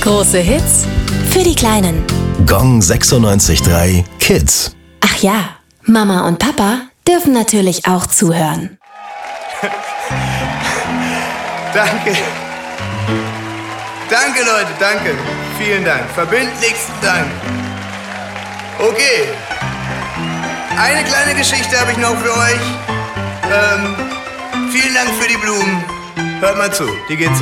Große Hits für die Kleinen. Gong 96.3 Kids. Ach ja, Mama und Papa dürfen natürlich auch zuhören. Danke. Danke, Leute, danke. Vielen Dank. Verbindlichsten Dank. Okay. Eine kleine Geschichte habe ich noch für euch. Vielen Dank für die Blumen. Hört mal zu, die geht so.